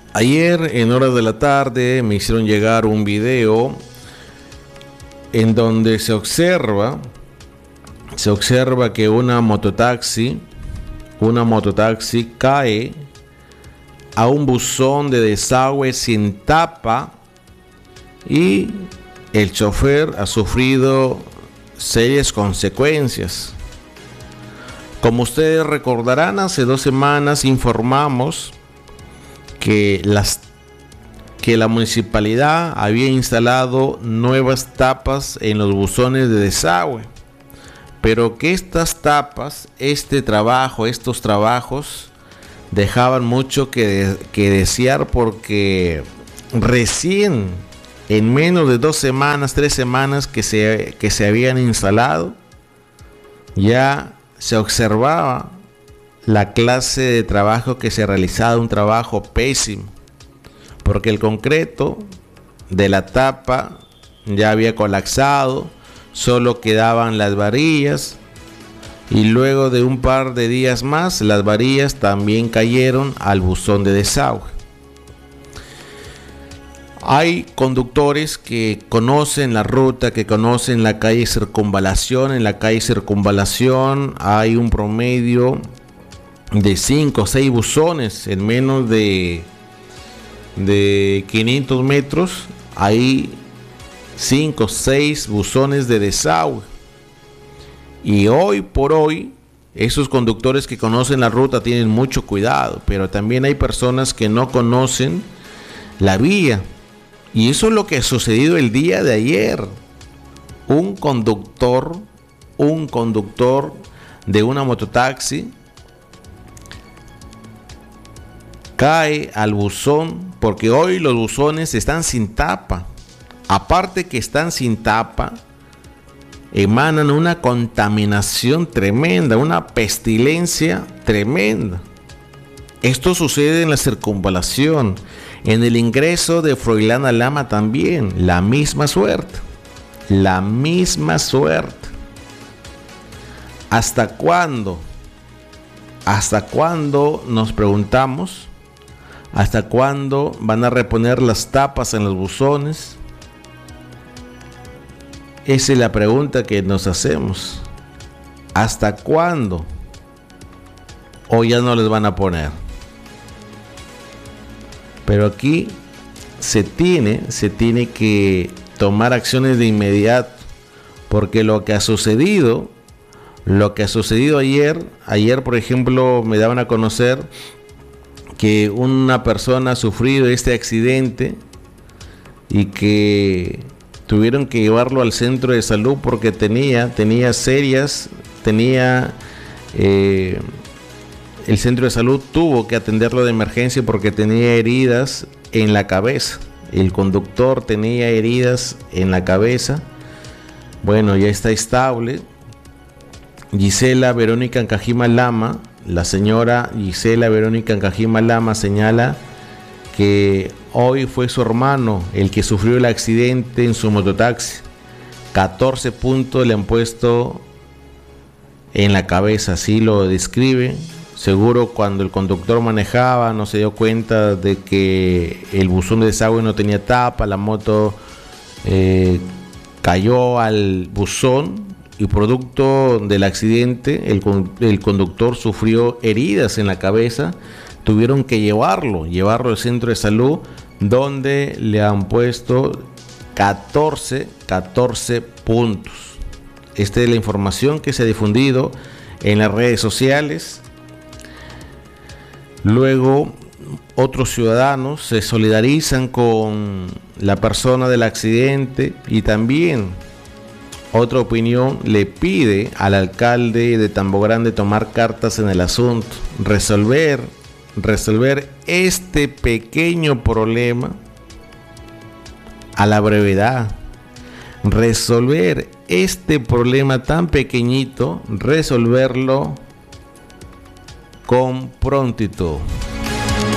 Ayer en horas de la tarde me hicieron llegar un video en donde se observa que una mototaxi cae a un buzón de desagüe sin tapa y el chofer ha sufrido serias consecuencias. Como ustedes recordarán, hace 2 semanas informamos que la municipalidad había instalado nuevas tapas en los buzones de desagüe, pero que estas tapas, estos trabajos dejaban mucho que desear, porque recién en menos de 2 semanas, 3 semanas que se habían instalado, ya se observaba la clase de trabajo que se realizaba, un trabajo pésimo, porque el concreto de la tapa ya había colapsado, solo quedaban las varillas, y luego de un par de días más las varillas también cayeron al buzón de desagüe. Hay conductores que conocen la ruta, que conocen la calle Circunvalación. En la calle Circunvalación hay un promedio de 5 o 6 buzones en menos de 500 metros. Hay 5 o 6 buzones de desagüe. Y hoy por hoy, esos conductores que conocen la ruta tienen mucho cuidado, pero también hay personas que no conocen la vía. Y eso es lo que ha sucedido el día de ayer. Un conductor de una mototaxi cae al buzón, porque hoy los buzones están sin tapa. Aparte que están sin tapa, emanan una contaminación tremenda, una pestilencia tremenda. Esto sucede en la Circunvalación, en el ingreso de Froilán Alhama también, la misma suerte. ¿Hasta cuándo? ¿Hasta cuándo, nos preguntamos? ¿Hasta cuándo van a reponer las tapas en los buzones? Esa es la pregunta que nos hacemos. ¿Hasta cuándo? ¿O ya no les van a poner? Pero aquí se tiene que tomar acciones de inmediato, porque lo que ha sucedido ayer por ejemplo, me daban a conocer que una persona ha sufrido este accidente y que tuvieron que llevarlo al centro de salud porque el centro de salud tuvo que atenderlo de emergencia porque tenía heridas en la cabeza. El conductor tenía heridas en la cabeza. Bueno, ya está estable. Gisela Verónica Ancajima Lama, la señora Gisela Verónica Ancajima Lama, señala que hoy fue su hermano el que sufrió el accidente en su mototaxi. 14 puntos le han puesto en la cabeza, así lo describe. Seguro cuando el conductor manejaba no se dio cuenta de que el buzón de desagüe no tenía tapa, la moto cayó al buzón y producto del accidente el conductor sufrió heridas en la cabeza. Tuvieron que llevarlo al centro de salud, donde le han puesto 14 puntos. Esta es la información que se ha difundido en las redes sociales. Luego, otros ciudadanos se solidarizan con la persona del accidente y también otra opinión le pide al alcalde de Tambo Grande tomar cartas en el asunto, resolver este pequeño problema a la brevedad, resolver este problema tan pequeñito, resolverlo con prontitud.